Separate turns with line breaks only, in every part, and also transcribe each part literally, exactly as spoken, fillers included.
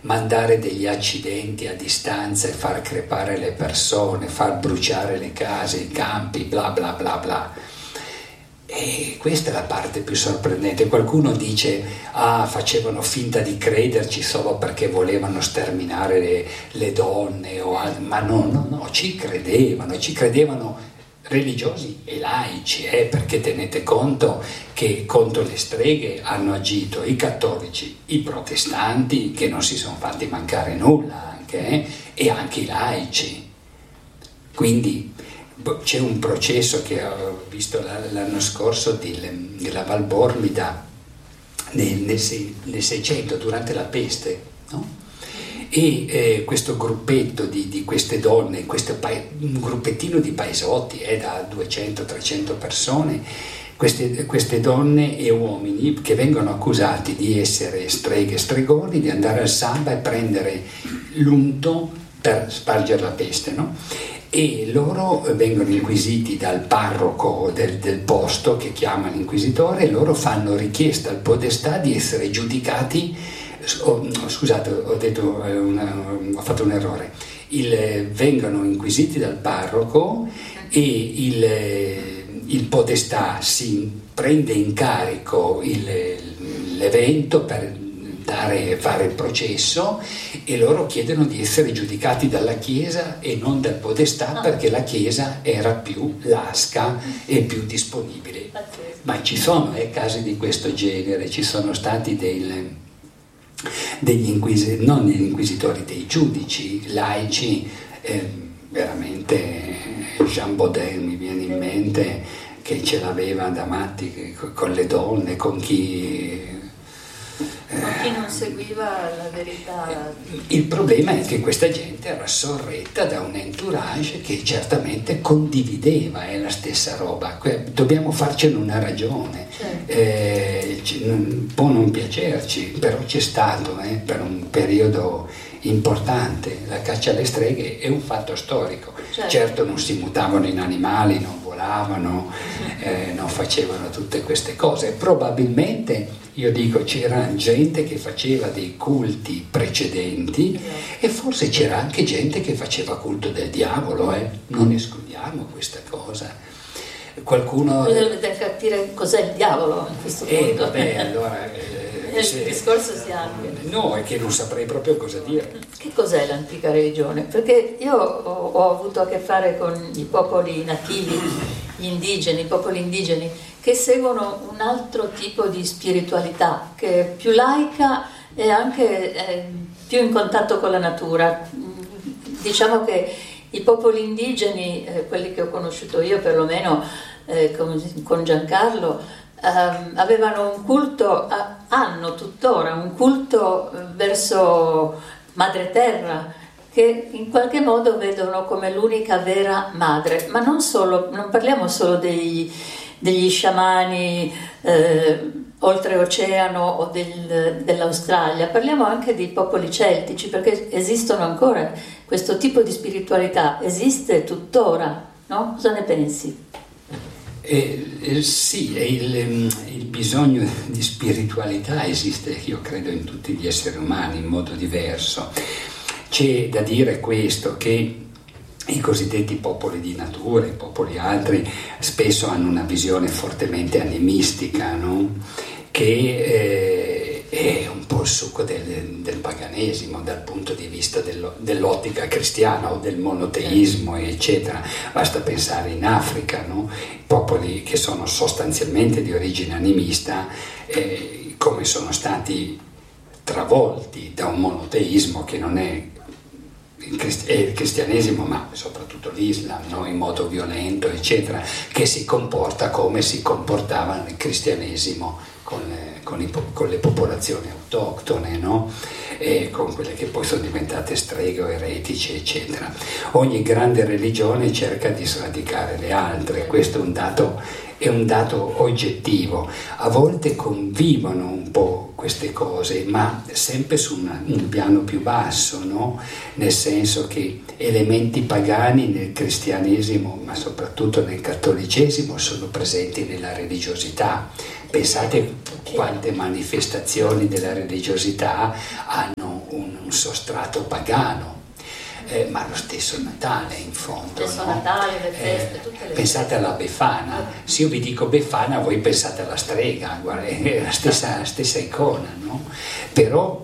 mandare degli accidenti a distanza e far crepare le persone, far bruciare le case, i campi, bla bla bla bla. E questa è la parte più sorprendente. Qualcuno dice, ah, facevano finta di crederci solo perché volevano sterminare le, le donne, o alt- ma no, no, no, ci credevano, ci credevano religiosi e laici, eh, perché tenete conto che contro le streghe hanno agito i cattolici, i protestanti, che non si sono fatti mancare nulla anche, eh, e anche i laici. Quindi c'è un processo che ho visto l'anno scorso della Val Bormida nel, nel, nel Seicento, durante la peste, no? E eh, questo gruppetto di, di queste donne, questo pa- un gruppettino di paesotti, eh, da duecento trecento persone, queste, queste donne e uomini che vengono accusati di essere streghe, stregoni, di andare al samba e prendere l'unto per spargere la peste, no? E loro vengono inquisiti dal parroco del, del posto, che chiama l'inquisitore, e loro fanno richiesta al podestà di essere giudicati. Oh, scusate, ho detto una, ho fatto un errore. Il, vengono inquisiti dal parroco e il, il podestà si prende in carico il, l'evento per dare, fare il processo, e loro chiedono di essere giudicati dalla Chiesa e non dal podestà, perché la Chiesa era più lasca e più disponibile. Ma ci sono eh, casi di questo genere, ci sono stati del, degli inquisitori, non degli inquisitori, dei giudici laici, eh, veramente Jean Baudin mi viene in mente, che ce l'aveva da matti con le donne, con chi...
Ma chi non seguiva la verità.
Il problema è che questa gente era sorretta da un entourage che certamente condivideva eh, la stessa roba. Dobbiamo farcene una ragione. Certo. Eh, può non piacerci, però c'è stato eh, per un periodo importante. La caccia alle streghe è un fatto storico. Certo, certo non si mutavano in animali, non volavano, eh, non facevano tutte queste cose. Probabilmente, io dico, c'era gente che faceva dei culti precedenti, e forse c'era anche gente che faceva culto del diavolo, eh? Non escludiamo questa cosa. Qualcuno...
Bisogna capire cos'è il diavolo a questo punto.
Eh, vabbè, allora... Eh,
il discorso si amplia.
No, è che non saprei proprio cosa dire.
Che cos'è l'antica religione? Perché io ho, ho avuto a che fare con i popoli nativi, gli indigeni, i popoli indigeni, che seguono un altro tipo di spiritualità, che è più laica e anche eh, più in contatto con la natura. Diciamo che i popoli indigeni, eh, quelli che ho conosciuto io perlomeno eh, con, con Giancarlo, eh, avevano un culto, eh, hanno tuttora un culto verso Madre Terra, che in qualche modo vedono come l'unica vera madre. Ma non solo, non parliamo solo dei, degli sciamani eh, oltreoceano o del, dell'Australia, parliamo anche dei popoli celtici, perché esistono ancora, questo tipo di spiritualità esiste tuttora, no? Cosa ne pensi?
Eh, eh, sì, il, il bisogno di spiritualità esiste, io credo, in tutti gli esseri umani in modo diverso. C'è da dire questo, che i cosiddetti popoli di natura, i popoli altri, spesso hanno una visione fortemente animistica, no? Che eh, è un po' il succo del, del paganesimo dal punto di vista dello, dell'ottica cristiana o del monoteismo, eccetera. Basta pensare in Africa, no? Popoli che sono sostanzialmente di origine animista, eh, come sono stati travolti da un monoteismo che non è è il cristianesimo, ma soprattutto l'Islam, no? In modo violento, eccetera, che si comporta come si comportava nel cristianesimo con le, con i, con le popolazioni autoctone, no? E con quelle che poi sono diventate streghe o eretici, eccetera. Ogni grande religione cerca di sradicare le altre, questo è un dato, è un dato oggettivo. A volte convivono un po' queste cose, ma sempre su una, un piano più basso, no? Nel senso che elementi pagani nel cristianesimo, ma soprattutto nel cattolicesimo, sono presenti nella religiosità. Pensate quante manifestazioni della religiosità hanno un, un sostrato pagano. Eh, ma lo stesso Natale in fondo,
lo stesso
no?
Natale, le feste,
eh,
tutte le
pensate alla Befana, se io vi dico Befana voi pensate alla strega, guarda, è la stessa, la stessa icona, no? Però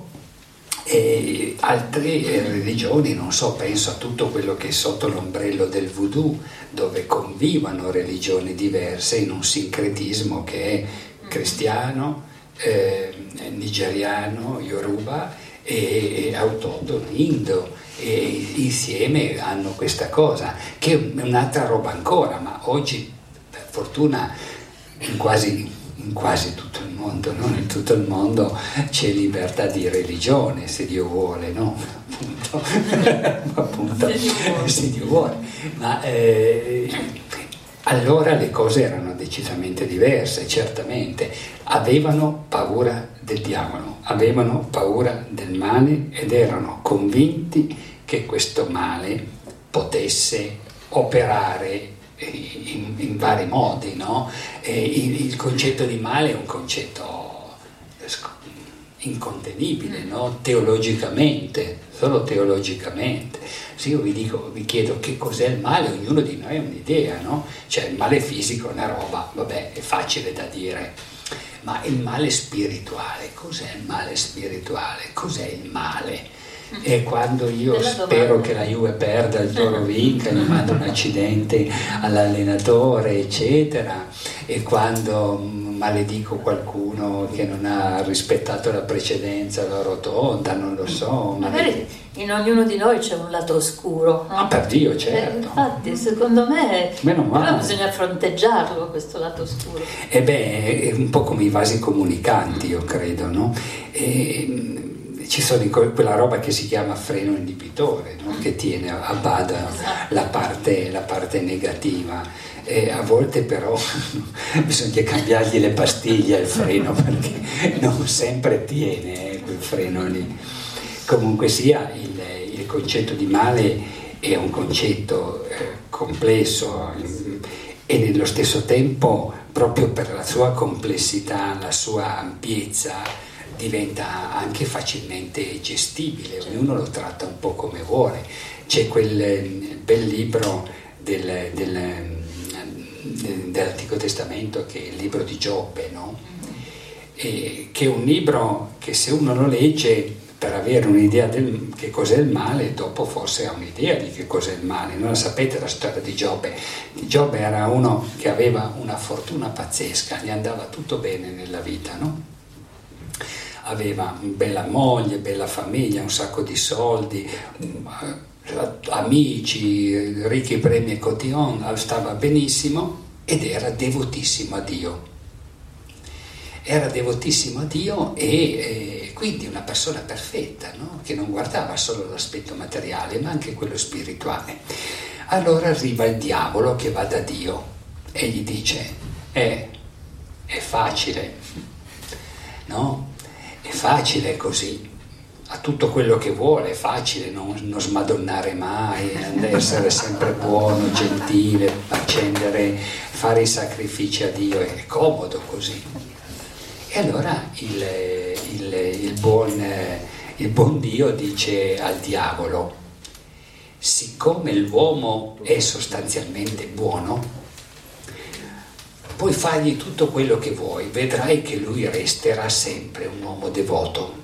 eh, altre eh, religioni, non so, penso a tutto quello che è sotto l'ombrello del voodoo, dove convivono religioni diverse in un sincretismo che è cristiano, eh, nigeriano, yoruba e, e autoctono indo, e insieme hanno questa cosa che è un'altra roba ancora, ma oggi per fortuna in quasi, in quasi tutto il mondo, non in tutto il mondo c'è libertà di religione, se Dio vuole, no? Appunto, appunto se Dio vuole, se Dio vuole. Ma eh, allora le cose erano decisamente diverse, certamente. Avevano paura del diavolo, avevano paura del male ed erano convinti che questo male potesse operare in, in vari modi, no? E il, il concetto di male è un concetto incontenibile, no? Teologicamente, solo teologicamente. Se io vi dico, vi chiedo che cos'è il male, ognuno di noi ha un'idea, no? Cioè il male fisico è una roba, vabbè, è facile da dire, ma il male spirituale, cos'è il male spirituale? Cos'è il male? E quando io spero che la Juve perda, il Toro vinca, gli mando un accidente all'allenatore, eccetera, e quando maledico qualcuno che non ha rispettato la precedenza, la rotonda, non lo so.
Magari in ognuno di noi c'è un lato oscuro, no?
Ah, per Dio, certo.
Eh, infatti, secondo me,
meno male.
Però bisogna fronteggiarlo, questo lato oscuro.
E beh, è un po' come i vasi comunicanti, io credo, no? E, ci sono quella roba che si chiama freno inibitore, no? Che tiene a bada la parte, la parte negativa. E a volte però bisogna cambiargli le pastiglie al freno, perché non sempre tiene eh, quel freno lì. Comunque sia, il, il concetto di male è un concetto eh, complesso e nello stesso tempo, proprio per la sua complessità, la sua ampiezza, diventa anche facilmente gestibile, ognuno lo tratta un po' come vuole. C'è quel bel libro del, del, dell'Antico Testamento che è il libro di Giobbe, no? E, che è un libro che se uno lo legge per avere un'idea del che cos'è il male, dopo forse ha un'idea di che cos'è il male. Non la sapete la storia di Giobbe? Giobbe era uno che aveva una fortuna pazzesca, gli andava tutto bene nella vita, no? Aveva bella moglie, bella famiglia, un sacco di soldi, amici, ricchi premi e cotillon, stava benissimo ed era devotissimo a Dio. Era devotissimo a Dio e eh, quindi una persona perfetta, no? Che non guardava solo l'aspetto materiale ma anche quello spirituale. Allora arriva il diavolo che va da Dio e gli dice, eh, è facile, no? È facile così, ha tutto quello che vuole, è facile non, non smadonnare mai, essere sempre buono, gentile, accendere, fare i sacrifici a Dio, è comodo così. E allora il, il, il, buon, il buon Dio dice al diavolo, siccome l'uomo è sostanzialmente buono, puoi fargli tutto quello che vuoi, vedrai che lui resterà sempre un uomo devoto.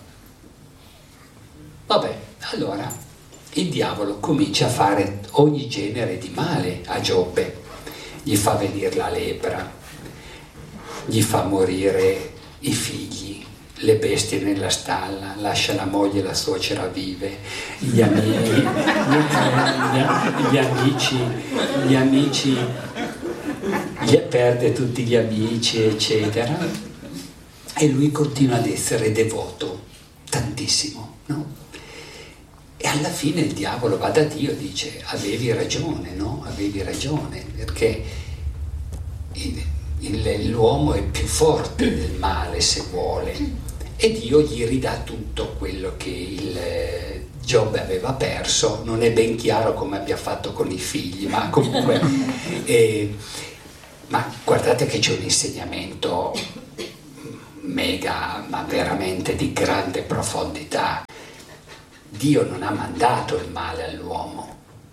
Vabbè, allora il diavolo comincia a fare ogni genere di male a Giobbe, gli fa venire la lepra, gli fa morire i figli, le bestie nella stalla, lascia la moglie e la suocera vive, gli amici, gli, gli amici, gli amici, gli perde tutti gli amici, eccetera, e lui continua ad essere devoto, tantissimo, no? E alla fine il diavolo va da Dio e dice, avevi ragione, no? Avevi ragione, perché il, il, l'uomo è più forte del male se vuole, e Dio gli ridà tutto quello che il Giobbe aveva perso. Non è ben chiaro come abbia fatto con i figli, ma comunque eh, ma guardate che c'è un insegnamento mega, ma veramente di grande profondità. Dio non ha mandato il male all'uomo,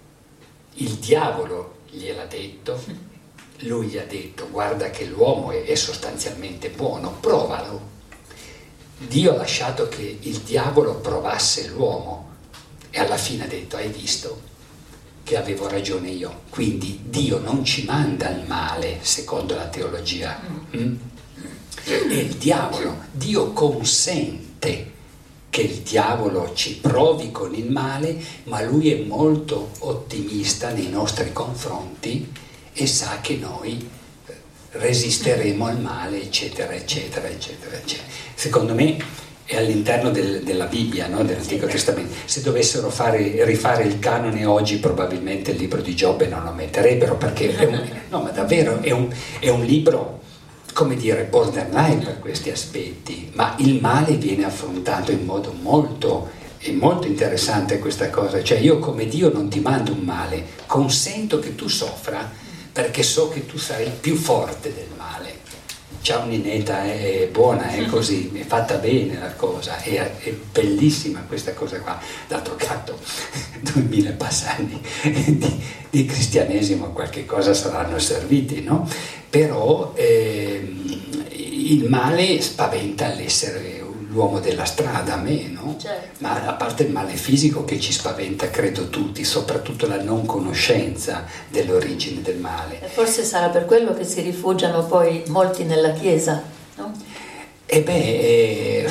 il diavolo gliel'ha detto, lui gli ha detto guarda che l'uomo è, è sostanzialmente buono, provalo. Dio ha lasciato che il diavolo provasse l'uomo e alla fine ha detto hai visto che avevo ragione io, quindi Dio non ci manda il male secondo la teologia, mm? È il diavolo, Dio consente che il diavolo ci provi con il male, ma lui è molto ottimista nei nostri confronti e sa che noi resisteremo al male, eccetera, eccetera, eccetera, eccetera. Secondo me è all'interno del, della Bibbia, no? Dell'Antico Testamento. Se dovessero fare, rifare il canone oggi, probabilmente il libro di Giobbe non lo metterebbero, perché è un, no, ma davvero è un, è un libro, come dire, borderline per questi aspetti, ma il male viene affrontato in modo molto, è molto interessante questa cosa. Cioè io come Dio non ti mando un male, consento che tu soffra, perché so che tu sarai più forte del male. Ciao Ninetta, è buona, è così, è fatta bene la cosa, è, è bellissima questa cosa qua. D'altro canto, duemila passani di, di cristianesimo qualche cosa saranno serviti, no? Però eh, il male spaventa l'essere l'uomo della strada, a me, no?
Certo.
Ma a parte il male fisico che ci spaventa, credo tutti, soprattutto la non conoscenza dell'origine del male.
E forse sarà per quello che si rifugiano poi molti nella Chiesa, no?
E beh, eh,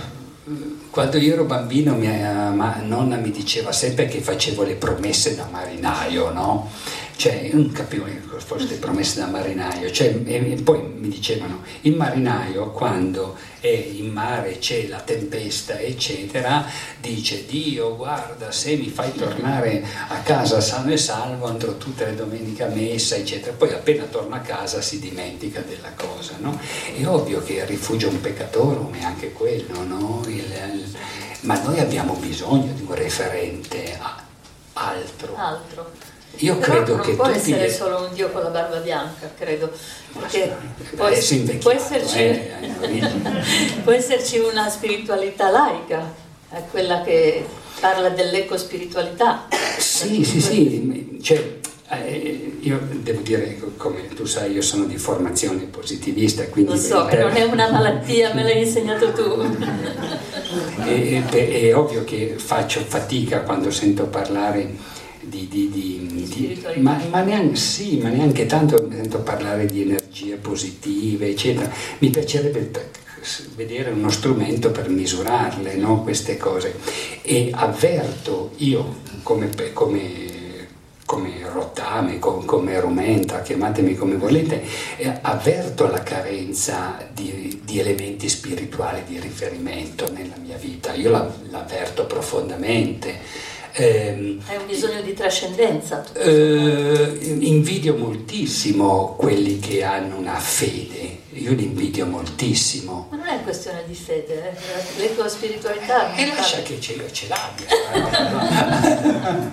quando io ero bambino mia ma, nonna mi diceva sempre che facevo le promesse da marinaio, no? Cioè, io non capivo forse le promesse da marinaio, cioè, e, e poi mi dicevano, il marinaio quando è in mare, c'è la tempesta, eccetera, dice, Dio, guarda, se mi fai tornare a casa sano e salvo, andrò tutte le domeniche a messa, eccetera. Poi appena torna a casa si dimentica della cosa, no? È ovvio che rifugio un peccatorum è anche quello, no? Il, il, ma noi abbiamo bisogno di un referente a, altro.
Altro.
Io
Però
credo
non
che
può
tutti
essere
gli...
solo un Dio con la barba bianca, credo, perché
Beh,
può,
adesso
ess- può,
invecchiato,
esserci,
eh,
può esserci una spiritualità laica, eh, quella che parla dell'ecospiritualità.
Sì, sì, sì, cioè, eh, io devo dire, come tu sai, io sono di formazione positivista, quindi...
Lo so,
per...
e non è una malattia, me l'hai insegnato tu.
è, è, è ovvio che faccio fatica quando sento parlare di... di, di, di ma, ma, neanche, sì, ma neanche tanto sento parlare di energie positive, eccetera. Mi piacerebbe vedere uno strumento per misurarle, no? Queste cose. E avverto io, come... come come rottame, come, come rumenta, chiamatemi come volete, eh, avverto la carenza di, di elementi spirituali di riferimento nella mia vita, io la, l'avverto profondamente. Eh,
Hai un bisogno di trascendenza.
eh, invidio moltissimo quelli che hanno una fede, io li invidio moltissimo.
Ma non è questione di fede, eh? L'ecospiritualità...
E lascia che ce, ce l'abbia.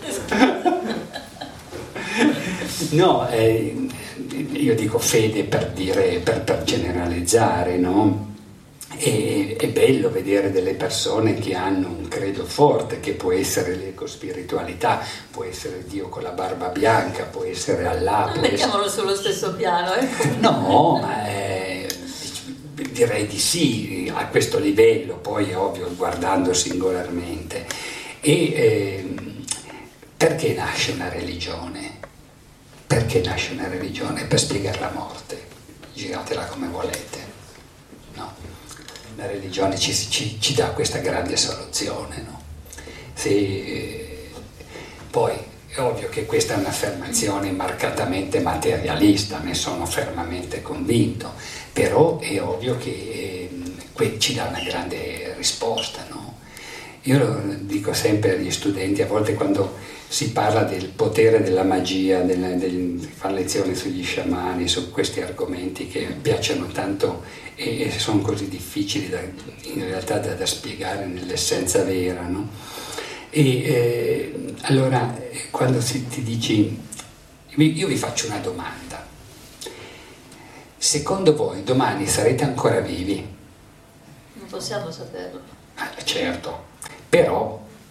No, eh, io dico fede per dire, per, per generalizzare, no? E, è bello vedere delle persone che hanno un credo forte, che può essere l'ecospiritualità, può essere Dio con la barba bianca, può essere Allah.
Non
può
mettiamolo
essere...
sullo stesso piano, eh?
No, ma eh, direi di sì, a questo livello, poi è ovvio guardando singolarmente. E eh, perché nasce una religione? Perché nasce una religione? Per spiegare la morte, giratela come volete, no? La religione ci, ci, ci dà questa grande soluzione, no? Se, poi è ovvio che questa è un'affermazione marcatamente materialista, ne sono fermamente convinto, però è ovvio che eh, ci dà una grande risposta, no? Io dico sempre agli studenti, a volte quando si parla del potere della magia, del, del, fare lezioni sugli sciamani, su questi argomenti che piacciono tanto e, e sono così difficili da, in realtà da, da spiegare nell'essenza vera, no? E eh, allora quando si, ti dici, io vi faccio una domanda, secondo voi domani sarete ancora vivi?
Non possiamo saperlo.
Ah, certo, però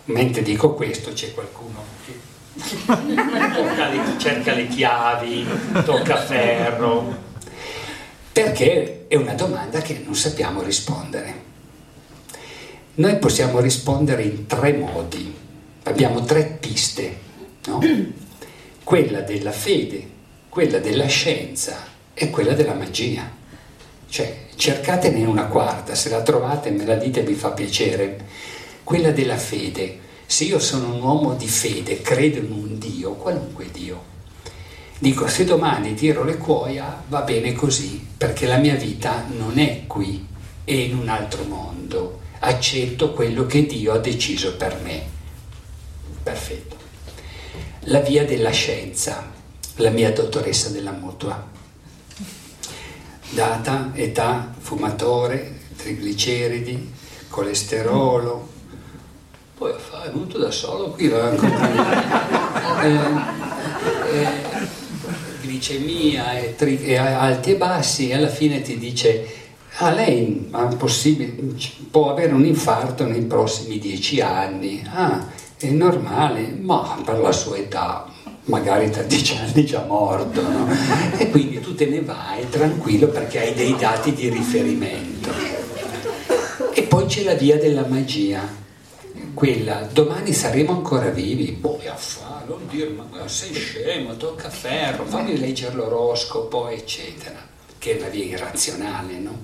Mentre dico questo c'è qualcuno che tocca le, cerca le chiavi, tocca ferro, perché è una domanda che non sappiamo rispondere. Noi possiamo rispondere in tre modi, abbiamo tre piste, no? Quella della fede, quella della scienza e quella della magia. Cioè, cercatene una quarta, se la trovate me la dite, mi fa piacere. Quella della fede. Se io sono un uomo di fede, credo in un Dio, qualunque Dio, dico, se domani tiro le cuoia va bene così, perché la mia vita non è qui, è in un altro mondo, accetto quello che Dio ha deciso per me. Perfetto. La via della scienza, la mia dottoressa della mutua, data, età, fumatore, trigliceridi, colesterolo, poi è venuto da solo qui, va a eh, eh, glicemia e, tri- e alti e bassi, e alla fine ti dice, ah, lei ha possibile, può avere un infarto nei prossimi dieci anni, ah, è normale, ma per la sua età, magari tra dieci anni già morto, no? E quindi tu te ne vai tranquillo perché hai dei dati di riferimento. E poi c'è la via della magia, quella, domani saremo ancora vivi, poi a fa, non dire, ma sei scemo, tocca ferro, fammi leggere l'oroscopo, eccetera, che è una via irrazionale, no?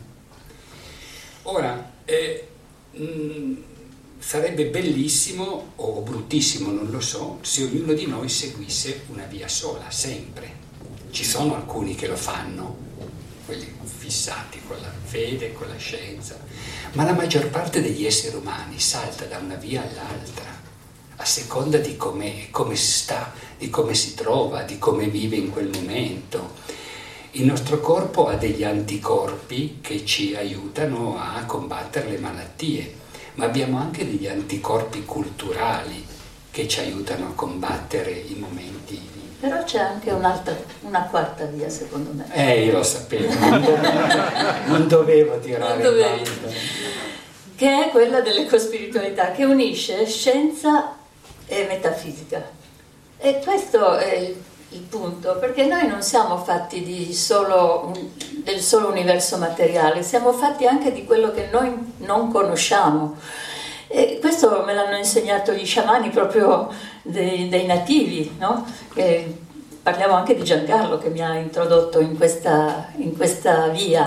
Ora, eh, mh, sarebbe bellissimo o bruttissimo, non lo so, se ognuno di noi seguisse una via sola, sempre. Ci sono alcuni che lo fanno, quelli fissati con la fede, con la scienza, ma la maggior parte degli esseri umani salta da una via all'altra, a seconda di come, come si sta, di come si trova, di come vive in quel momento. Il nostro corpo ha degli anticorpi che ci aiutano a combattere le malattie, ma abbiamo anche degli anticorpi culturali che ci aiutano a combattere i momenti.
Però c'è anche un'altra, una quarta via, secondo me.
Eh, io lo sapevo, non dovevo, non dovevo tirare
non
il bando.
Che è quella dell'ecospiritualità, che unisce scienza e metafisica. E questo è il, il punto, perché noi non siamo fatti di solo, del solo universo materiale, siamo fatti anche di quello che noi non conosciamo. E questo me l'hanno insegnato gli sciamani proprio dei, dei nativi, no? E parliamo anche di Giancarlo che mi ha introdotto in questa, in questa via.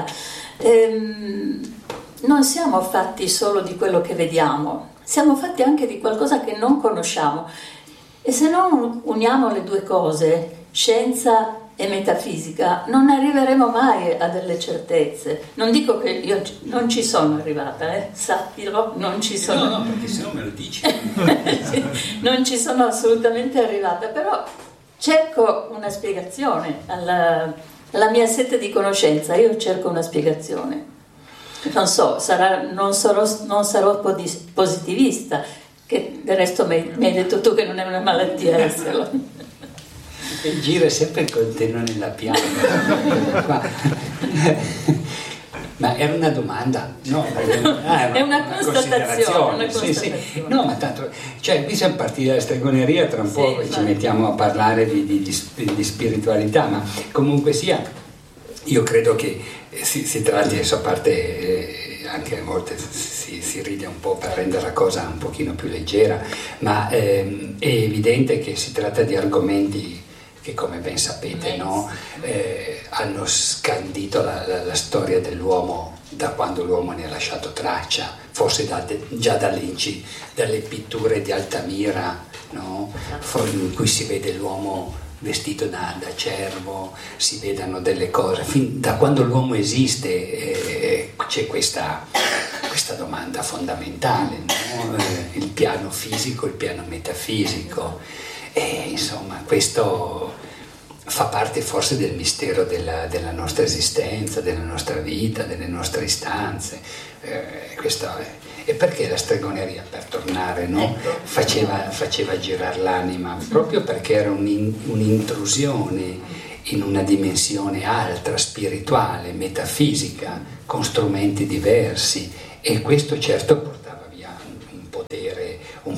Ehm, non siamo fatti solo di quello che vediamo, siamo fatti anche di qualcosa che non conosciamo. E se non uniamo le due cose, scienza e metafisica, non arriveremo mai a delle certezze. Non dico che io non ci sono arrivata, eh? Sappilo, non ci sono.
No, no, perché se no me lo dici.
Non ci sono assolutamente arrivata, però cerco una spiegazione alla, alla mia sete di conoscenza, io cerco una spiegazione. Non so, sarà, non, sarò, non sarò positivista, che del resto mi hai detto tu che non è una malattia esserlo.
Il giro è sempre il contegno nella pianta. Ma era una domanda? No,
è una, è una, una constatazione. Una
sì, sì. No, ma tanto, cioè, qui siamo partiti dalla stregoneria, tra un sì, po' ci mettiamo a parlare di, di, di, di spiritualità, ma comunque sia, io credo che si, si tratti, adesso a parte eh, anche a volte si, si ride un po' per rendere la cosa un pochino più leggera, ma ehm, è evidente che si tratta di argomenti che, come ben sapete, no, eh, hanno scandito la, la, la storia dell'uomo da quando l'uomo ne ha lasciato traccia, forse da, già dalle, dalle pitture di Altamira, no, in cui si vede l'uomo vestito da, da cervo, si vedono delle cose, fin da quando l'uomo esiste eh, c'è questa, questa domanda fondamentale, no? eh, il piano fisico, il piano metafisico. E insomma, questo fa parte forse del mistero della, della nostra esistenza, della nostra vita, delle nostre istanze. Eh, questo è. E perché la stregoneria, per tornare, no? faceva, faceva girare l'anima? Proprio perché era un, un'intrusione in una dimensione altra, spirituale, metafisica, con strumenti diversi, e questo certo portava via un potere, un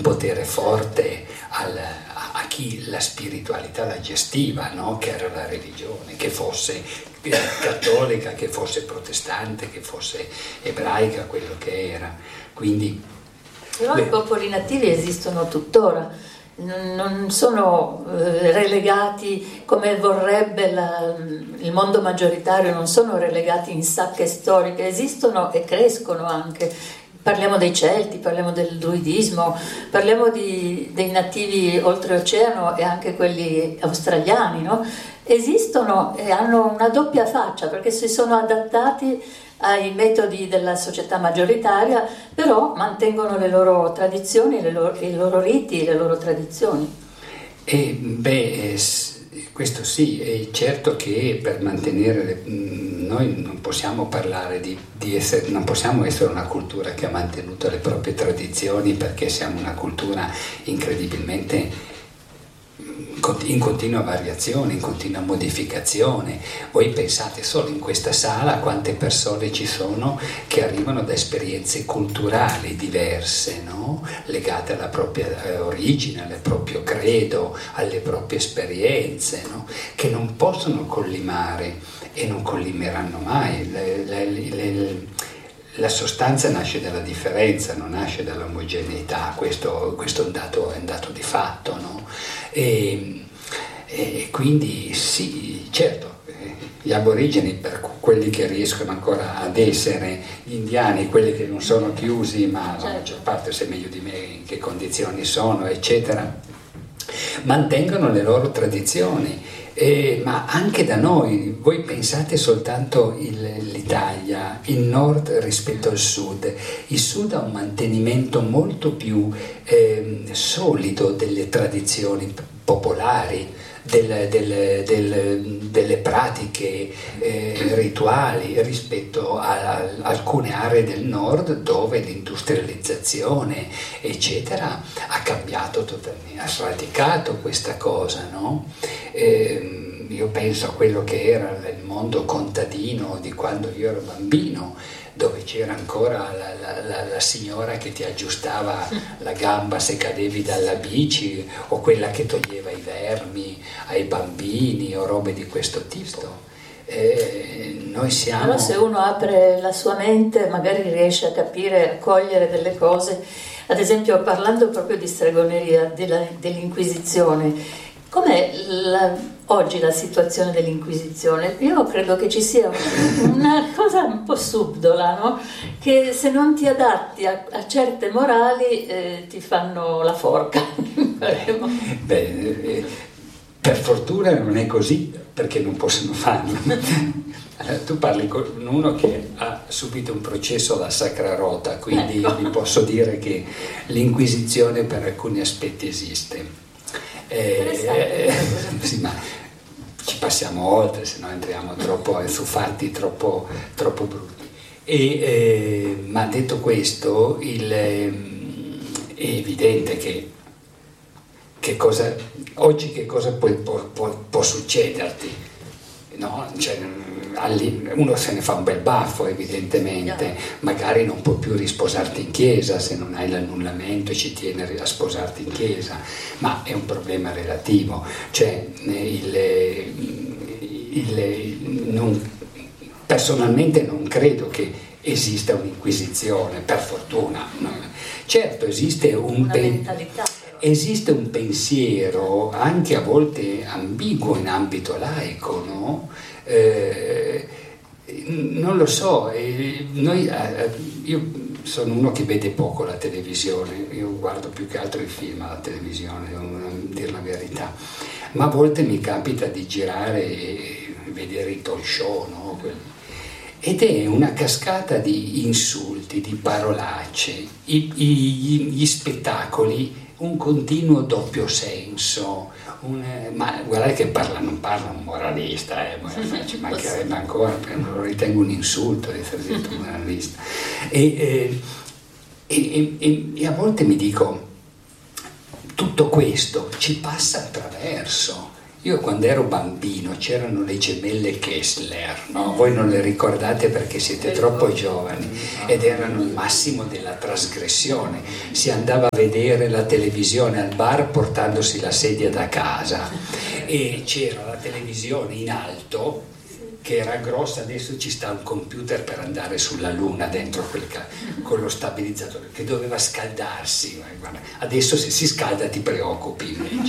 potere forte al, a, a chi la spiritualità la gestiva, no? Che era la religione, che fosse cattolica, che fosse protestante, che fosse ebraica, quello che era. Quindi,
però beh, i popoli nativi esistono tuttora, non sono relegati come vorrebbe la, il mondo maggioritario, non sono relegati in sacche storiche, esistono e crescono anche. Parliamo dei Celti, parliamo del druidismo, parliamo di, dei nativi oltreoceano e anche quelli australiani, no? Esistono e hanno una doppia faccia perché si sono adattati ai metodi della società maggioritaria, però mantengono le loro tradizioni, le loro, i loro riti, le loro tradizioni.
E beh, questo sì, è certo che per mantenere, noi non possiamo parlare di, di essere, non possiamo essere una cultura che ha mantenuto le proprie tradizioni, perché siamo una cultura incredibilmente in continua variazione, in continua modificazione. Voi pensate solo in questa sala quante persone ci sono che arrivano da esperienze culturali diverse, no? Legate alla propria eh, origine, al proprio credo, alle proprie esperienze, no? Che non possono collimare e non collimeranno mai. Le, le, le, la sostanza nasce dalla differenza, non nasce dall'omogeneità, questo, questo è un dato, è un dato di fatto, no? E, e quindi sì, certo, gli aborigeni, per quelli che riescono ancora ad essere, gli indiani, quelli che non sono chiusi, ma la maggior parte sa meglio di me in che condizioni sono, eccetera, mantengono le loro tradizioni. Eh, ma anche da noi, voi pensate soltanto il, l'Italia, il nord rispetto al sud. Il sud ha un mantenimento molto più eh, solido delle tradizioni popolari, del, del, del, delle pratiche eh, rituali rispetto a, a alcune aree del nord dove l'industrializzazione eccetera ha cambiato totalmente, ha sradicato questa cosa, no? Eh, io penso a quello che era il mondo contadino di quando io ero bambino, dove c'era ancora la, la, la, la signora che ti aggiustava la gamba se cadevi dalla bici, o quella che toglieva i vermi ai bambini o robe di questo tipo. Eh, noi siamo...
Però se uno apre la sua mente magari riesce a capire, a cogliere delle cose. Ad esempio, parlando proprio di stregoneria, della, dell'Inquisizione, com'è la, oggi la situazione dell'Inquisizione? Io credo che ci sia una cosa un po' subdola, no? Che se non ti adatti a, a certe morali eh, ti fanno la forca.
Beh, beh, per fortuna non è così, perché non possono farlo. Allora, tu parli con uno che ha subito un processo alla Sacra Rota, quindi ecco, vi posso dire che l'Inquisizione per alcuni aspetti esiste. Eh, sì, ma ci passiamo oltre, se no entriamo troppo su fatti troppo, troppo brutti. E, eh, ma detto questo, il, eh, è evidente che, che cosa, oggi che cosa può, può, può succederti, no? Cioè, uno se ne fa un bel baffo evidentemente, magari non puoi più risposarti in chiesa se non hai l'annullamento e ci tieni a sposarti in chiesa, ma è un problema relativo, cioè il, il, non, personalmente non credo che esista un'inquisizione, per fortuna, no? Certo esiste un pen- esiste un pensiero anche a volte ambiguo in ambito laico, no? Eh, non lo so, eh, noi, eh, io sono uno che vede poco la televisione, io guardo più che altro i film alla televisione, devo dire la verità, ma a volte mi capita di girare e vedere i talk show, no? Ed è una cascata di insulti, di parolacce, i, i, gli spettacoli, un continuo doppio senso. Un, ma guardate che parla, non parla un moralista, eh, ci mancherebbe ancora, lo ritengo un insulto essere detto un moralista. E, eh, e, e, e a volte mi dico, tutto questo ci passa attraverso. Io quando ero bambino c'erano le gemelle Kessler, no? Voi non le ricordate perché siete troppo giovani, ed erano il massimo della trasgressione. Si andava a vedere la televisione al bar portandosi la sedia da casa e c'era la televisione in alto che era grossa, adesso ci sta un computer per andare sulla luna dentro quel ca- con lo stabilizzatore che doveva scaldarsi. Guarda, adesso se si scalda ti preoccupi invece.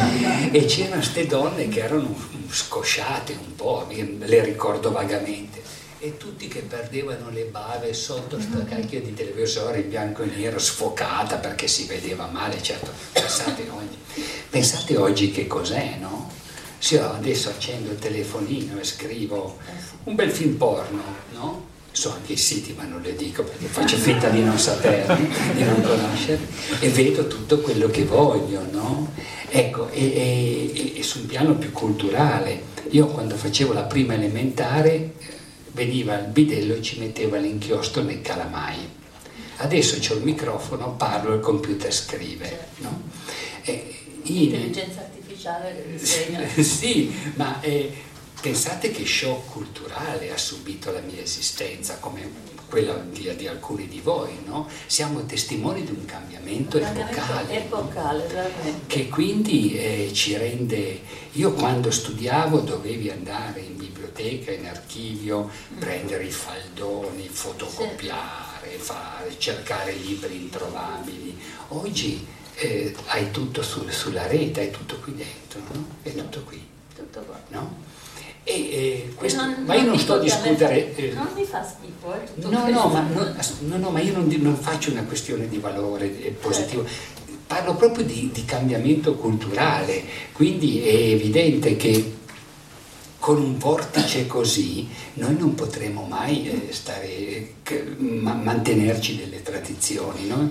E c'erano queste donne che erano scosciate un po', le ricordo vagamente, e tutti che perdevano le bave sotto sta cacchio di televisore in bianco e nero, sfocata perché si vedeva male. Certo, pensate oggi, pensate oggi che cos'è, no? Sì, adesso accendo il telefonino e scrivo un bel film porno, no? So anche i siti, ma non le dico perché faccio finta di non saperli, di non conoscerli, e vedo tutto quello che voglio, no? Ecco, e, e, e su un piano più culturale, io quando facevo la prima elementare veniva il bidello e ci metteva l'inchiostro nei calamai. Adesso c'ho il microfono, parlo, il computer scrive, no? E in,
Intelligenza artificiale disegna.
Sì, ma eh, pensate che shock culturale ha subito la mia esistenza, come quella di, di alcuni di voi, no? Siamo testimoni di un cambiamento,
un cambiamento
epocale,
epocale, veramente.
Che quindi eh, ci rende... Io quando studiavo dovevi andare in biblioteca, in archivio, mm. prendere i faldoni, fotocopiare, sì. fare, cercare libri introvabili. Oggi Eh, hai tutto sul, sulla rete, hai tutto qui dentro, no? È tutto qui,
tutto qua,
no? E, e questo,
non,
ma io non,
non
sto a discutere.
Eh, non mi fa schifo, eh, tutto
no,
questo.
no, ma no, no, no, ma io non, non faccio una questione di valore positivo. Certo. Parlo proprio di, di cambiamento culturale, quindi è evidente che con un vortice così noi non potremo mai eh, stare, eh, ma, mantenerci delle tradizioni, no?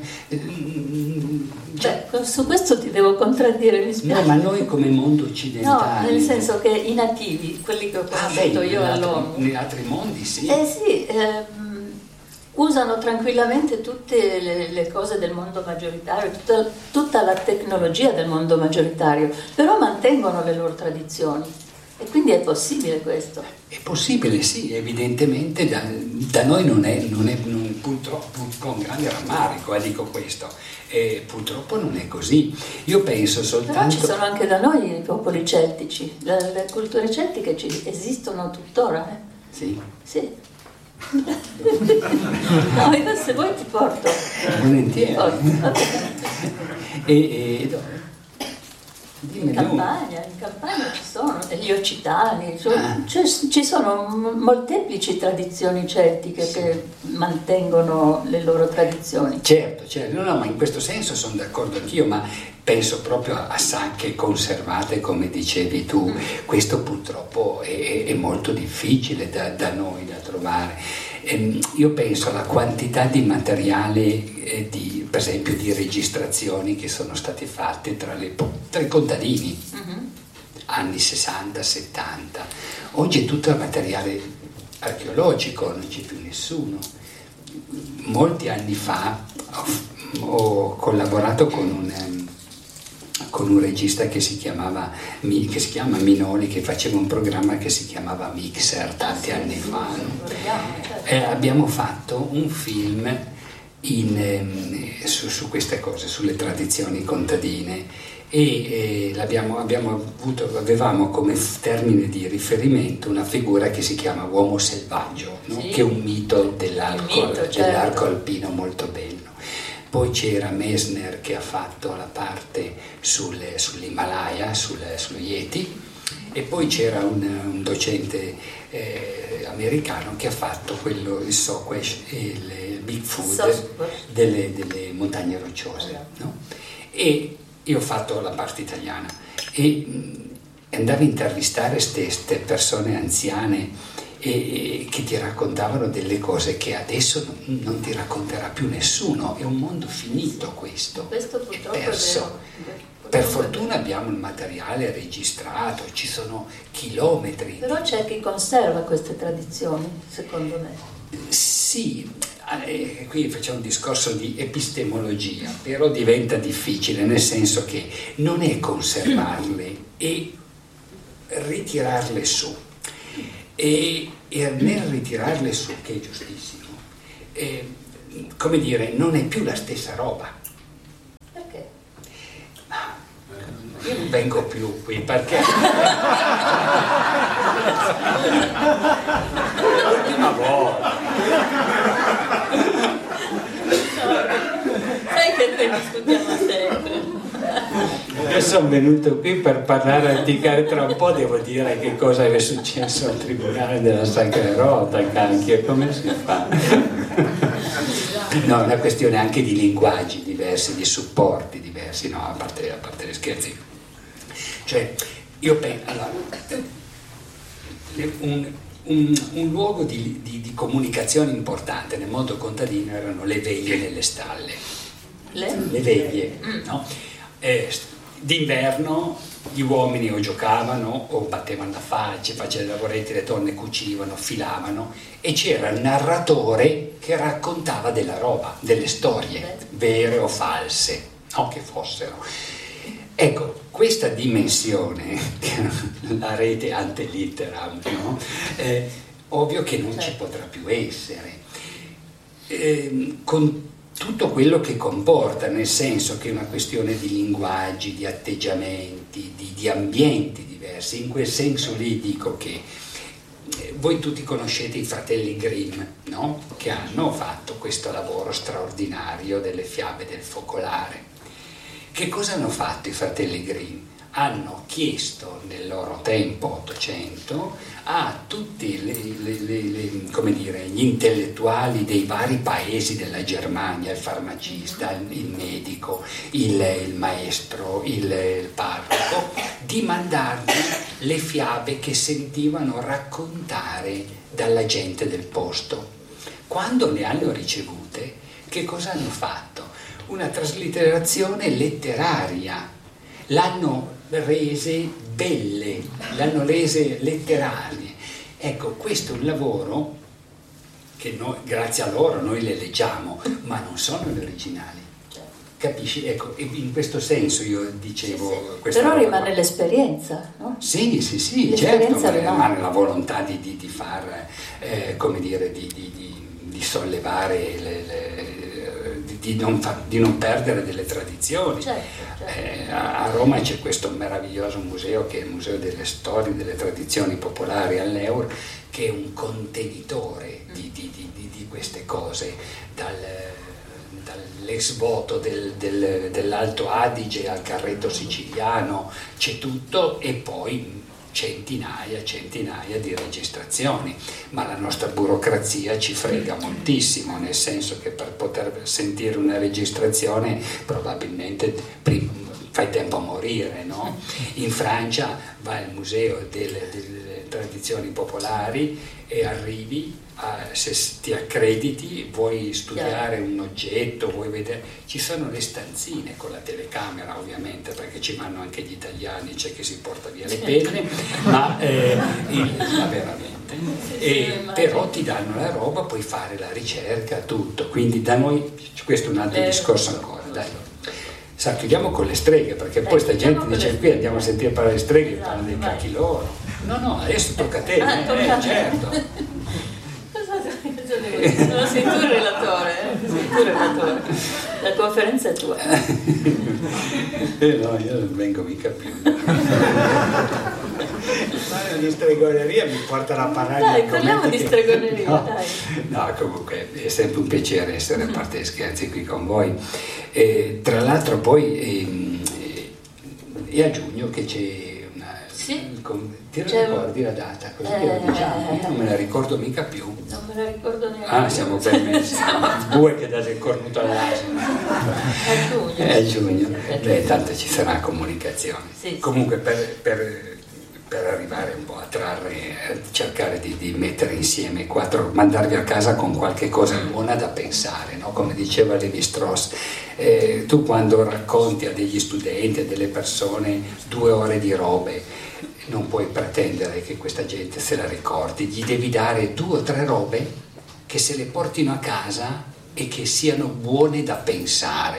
Beh, su questo ti devo contraddire, mi spiace.
No, ma noi come mondo occidentale...
No, nel senso che i nativi, quelli che ho conosciuto ah, beh, io all'ONU...
Negli altri mondi, sì.
Eh sì, ehm, usano tranquillamente tutte le, le cose del mondo maggioritario, tutta, tutta la tecnologia del mondo maggioritario, però mantengono le loro tradizioni. E quindi è possibile questo?
È possibile, sì, evidentemente da, da noi non è, non è non, purtroppo, con grande rammarico eh, dico questo, e purtroppo non è così. Io penso soltanto...
Però ci sono anche da noi i popoli celtici, le, le culture celtiche ci esistono tuttora. Eh?
Sì?
Sì. No, io se vuoi ti porto.
Volentieri.
Ti porto.
e, e dove?
In campagna, in campagna ci sono gli occitani, cioè, ah. cioè, ci sono molteplici tradizioni celtiche sì. che mantengono le loro tradizioni.
Certo, certo, no, no, ma in questo senso sono d'accordo anch'io, ma penso proprio a sacche conservate come dicevi tu, mm. questo purtroppo è, è molto difficile da, da noi da trovare. Ehm, io penso alla quantità di materiale, eh, di, per esempio di registrazioni che sono state fatte tra, le, tra i contadini, mm-hmm. anni sessanta settanta. Oggi è tutto il materiale archeologico, non c'è più nessuno. Molti anni fa ho, ho collaborato con un... con un regista che si chiamava che si chiama Minoli, che faceva un programma che si chiamava Mixer tanti anni fa. Eh, abbiamo fatto un film in, eh, su, su queste cose, sulle tradizioni contadine, e eh, l'abbiamo, abbiamo avuto, avevamo come termine di riferimento una figura che si chiama Uomo Selvaggio, no? Sì. Che è un mito dell'arco, mito, certo. dell'arco alpino molto bello. Poi c'era Messner che ha fatto la parte sul, sull'Himalaya, sul, sullo Yeti, e poi c'era un, un docente eh, americano che ha fatto quello, il Sasquatch e il Bigfoot delle, delle montagne rocciose, no? E io ho fatto la parte italiana e mh, andavo a intervistare queste persone anziane e che ti raccontavano delle cose che adesso non, non ti racconterà più nessuno. È un mondo finito questo,
questo purtroppo
è perso.
È vero.
Per fortuna abbiamo il materiale registrato, ci sono chilometri.
Però c'è chi conserva queste tradizioni, secondo me.
Sì, eh, qui facciamo un discorso di epistemologia, però diventa difficile, nel senso che non è conservarle, è ritirarle su. E, e nel ritirarle su, che è giustissimo, eh, come dire, non è più la stessa roba.
Perché?
Ma io non vengo più qui perché l'ultima volta.
Sai che noi discutiamo sempre.
Io sono venuto qui per parlare anticare, tra un po' devo dire che cosa è successo al Tribunale della Sacra Rota, cacchio, come si fa? No, è una questione anche di linguaggi diversi, di supporti diversi, no, a parte, a parte gli scherzi. Cioè, io penso, allora, un, un, un luogo di, di, di comunicazione importante nel mondo contadino erano le veglie nelle stalle.
Le?
Le veglie, no? Eh, d'inverno gli uomini o giocavano o battevano la faccia, facevano i lavoretti, le donne cucivano, filavano e c'era il narratore che raccontava della roba, delle storie vere o false, no, che fossero. Ecco, questa dimensione, la rete ante litteram, no? eh, ovvio che non ci potrà più essere. Eh, con tutto quello che comporta, nel senso che è una questione di linguaggi, di atteggiamenti, di, di ambienti diversi. In quel senso lì dico che eh, voi tutti conoscete i fratelli Grimm, no? Che hanno fatto questo lavoro straordinario delle fiabe del focolare. Che cosa hanno fatto i fratelli Grimm? Hanno chiesto nel loro tempo ottocento a tutti le, le, le, le, come dire, gli intellettuali dei vari paesi della Germania, il farmacista, il, il medico, il, il maestro, il, il parroco, di mandargli le fiabe che sentivano raccontare dalla gente del posto. Quando le hanno ricevute, che cosa hanno fatto? Una traslitterazione letteraria. L'hanno rese belle, l'hanno rese letterarie. Ecco, questo è un lavoro che noi, grazie a loro noi le leggiamo, ma non sono le originali. Capisci? Ecco, in questo senso io dicevo...
Sì, sì.
Questa
Però
roba.
rimane l'esperienza, no?
Sì, sì, sì, certo, rimane la volontà di, di, di far, eh, come dire, di, di, di, di sollevare le, le Di non, fa, di non perdere delle tradizioni.
Certo, certo.
Eh, a, a Roma c'è questo meraviglioso museo che è il Museo delle Storie delle Tradizioni Popolari all'Eur, che è un contenitore di, di, di, di, di queste cose, dal, dall'ex voto del, del, dell'Alto Adige al carretto siciliano, c'è tutto, e poi centinaia, centinaia di registrazioni, ma la nostra burocrazia ci frega moltissimo, nel senso che per poter sentire una registrazione probabilmente prima, fai tempo a morire, no? In Francia vai al museo delle, delle tradizioni popolari e arrivi, a, se ti accrediti, vuoi studiare un oggetto, vuoi vedere, ci sono le stanzine con la telecamera ovviamente, perché ci vanno anche gli italiani, c'è chi si porta via le penne, ma, eh, il, ma veramente, e, però ti danno la roba, puoi fare la ricerca, tutto, quindi da noi, questo è un altro discorso ancora, dai. Sa, chiudiamo con le streghe, perché dai, poi sta gente dice qui andiamo a sentire parlare di streghe, esatto, parlano dei cacchi loro. No, no, adesso tocca a te, ah, eh, tocca eh, certo.
No, sei tu il relatore, eh? Sei tu il relatore. La conferenza è tua.
Eh no, io non vengo mica più. Fare di stregoneria mi portano a parlare.
Dai, parliamo di
che...
stregoneria,
no,
dai.
No, comunque è sempre un piacere essere a parte scherzi qui con voi. E, tra l'altro poi è a giugno che c'è una...
Sì.
Ti ricordi la data? Così eh, lo diciamo. Io non me la ricordo mica più.
Non me la ricordo neanche.
Ah, siamo ben messi. Due che date il cornuto all'asino.
È giugno.
È giugno. Beh, tanto ci sarà comunicazione.
Sì, sì.
Comunque per, per, per arrivare un po' a trarre, a cercare di, di mettere insieme quattro, mandarvi a casa con qualche cosa buona da pensare, no? Come diceva Lévi-Strauss, eh, tu quando racconti a degli studenti, a delle persone due ore di robe, non puoi pretendere che questa gente se la ricordi, gli devi dare due o tre robe che se le portino a casa e che siano buone da pensare,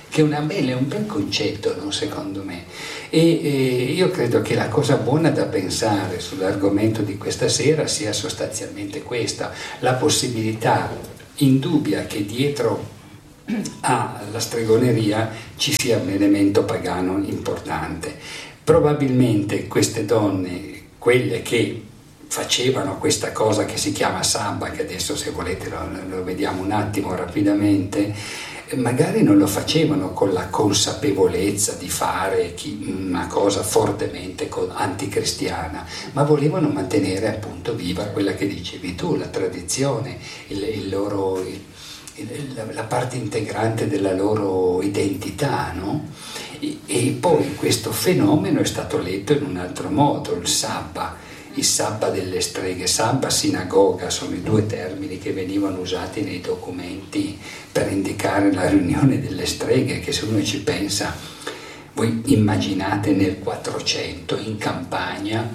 che è una bella, è un bel concetto, no, secondo me. E, e io credo che la cosa buona da pensare sull'argomento di questa sera sia sostanzialmente questa, la possibilità indubbia che dietro alla stregoneria ci sia un elemento pagano importante. Probabilmente queste donne, quelle che facevano questa cosa che si chiama sabba, che adesso se volete lo, lo vediamo un attimo rapidamente, magari non lo facevano con la consapevolezza di fare una cosa fortemente anticristiana, ma volevano mantenere appunto viva quella che dicevi tu, la tradizione, il, il loro, il, il, la parte integrante della loro identità, no? E, e poi questo fenomeno è stato letto in un altro modo, il sabba. Il sabba delle streghe, sabba, sinagoga, sono i due termini che venivano usati nei documenti per indicare la riunione delle streghe, che se uno ci pensa, voi immaginate nel quattrocento in campagna,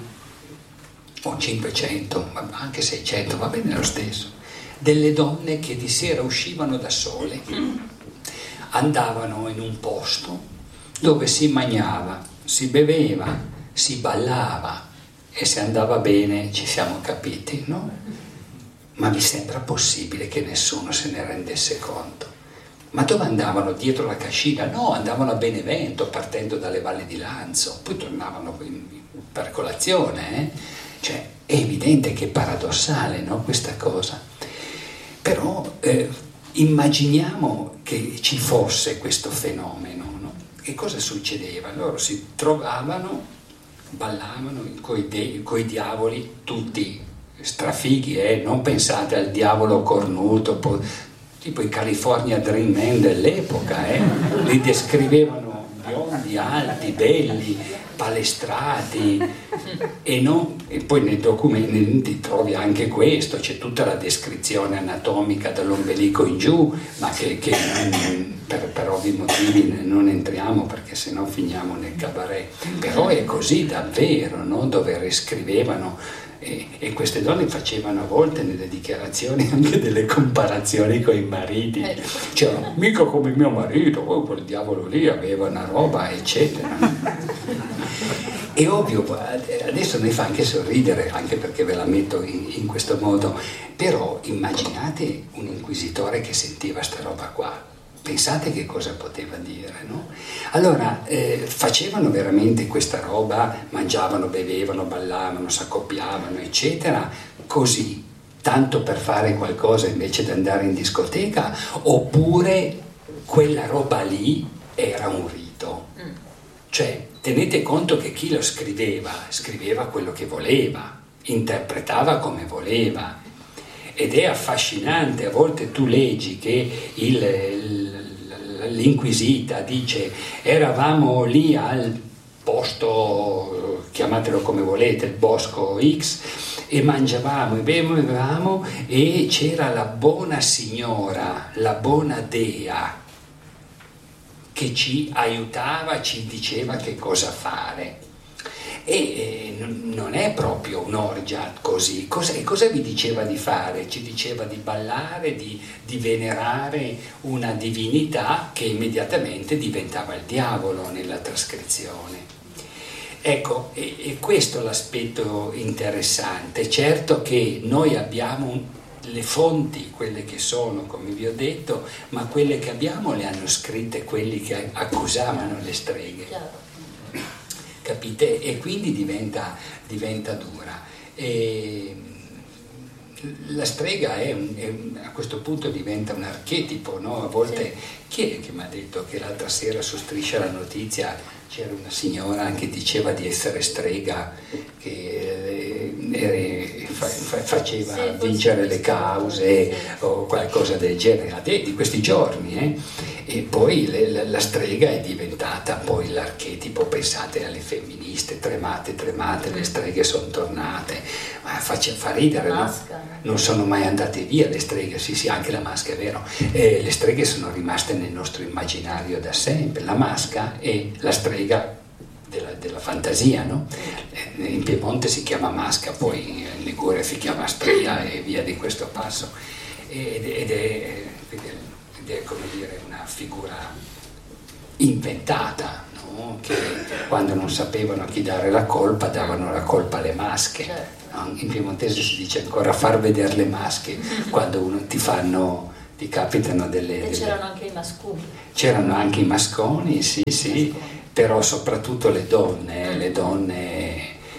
o cinquecento, ma anche seicento, va bene lo stesso, delle donne che di sera uscivano da sole, andavano in un posto dove si mangiava, si beveva, si ballava, e se andava bene ci siamo capiti, no? Ma vi sembra possibile che nessuno se ne rendesse conto? Ma dove andavano? Dietro la cascina? No, andavano a Benevento partendo dalle valli di Lanzo, poi tornavano per colazione, eh? Cioè è evidente che è paradossale, no, questa cosa. Però eh, immaginiamo che ci fosse questo fenomeno, no? Che cosa succedeva? Loro si trovavano, ballavano coi, de- coi diavoli, tutti strafighi, eh? Non pensate al diavolo cornuto, po- tipo i California Dream Men dell'epoca, eh? Li descrivevano biondi, alti, belli, palestrati, e, non, e poi nei documenti trovi anche questo, c'è tutta la descrizione anatomica dall'ombelico in giù, ma che, che non, per, per ovvi motivi non entriamo perché sennò finiamo nel cabaret, però è così davvero, no? Dove riscrivevano, e, e queste donne facevano a volte nelle dichiarazioni anche delle comparazioni con i mariti, cioè mica come mio marito, oh, quel diavolo lì aveva una roba eccetera. È ovvio, adesso mi fa anche sorridere, anche perché ve la metto in, in questo modo, però immaginate un inquisitore che sentiva sta roba qua, pensate che cosa poteva dire, no? Allora eh, facevano veramente questa roba, mangiavano, bevevano, ballavano, s'accoppiavano eccetera, così, tanto per fare qualcosa invece di andare in discoteca, oppure quella roba lì era un rito? Cioè, tenete conto che chi lo scriveva, scriveva quello che voleva, interpretava come voleva, ed è affascinante. A volte tu leggi che il, l'inquisita dice eravamo lì al posto, chiamatelo come volete, il bosco X, e mangiavamo e bevevamo e c'era la buona signora, la buona dea, che ci aiutava, ci diceva che cosa fare. E eh, non è proprio un'orgia così. Cosa, cosa vi diceva di fare? Ci diceva di ballare, di, di venerare una divinità che immediatamente diventava il diavolo nella trascrizione. Ecco, e, e questo è l'aspetto interessante. Certo che noi abbiamo un le fonti, quelle che sono, come vi ho detto, ma quelle che abbiamo le hanno scritte quelli che accusavano le streghe. Capite? E quindi diventa, diventa dura. E la strega è, un, è un, a questo punto diventa un archetipo, no? A volte chi è che mi ha detto che l'altra sera su Striscia la Notizia c'era una signora che diceva di essere strega, che eh, fa, fa, faceva sì, vincere sì, le cause sì, sì. o qualcosa del genere, di questi giorni, eh? E poi le, la, la strega è diventata poi l'archetipo, pensate alle femministe, tremate, tremate, le streghe sono tornate, ma fa, fa ridere, no? Non sono mai andate via le streghe, sì sì, anche la masca è vero, eh, le streghe sono rimaste nel nostro immaginario da sempre, la masca è la strega della, della fantasia, no? In Piemonte si chiama masca, poi in Liguria si chiama stria e via di questo passo, ed, ed, è, ed è come dire una figura inventata, no? Che quando non sapevano a chi dare la colpa davano la colpa alle masche. No? In piemontese si dice ancora far vedere le masche quando uno ti fanno, ti capitano delle...
E
delle...
c'erano anche i masculi.
C'erano anche i masconi, sì, sì, masconi. Però soprattutto le donne, le donne,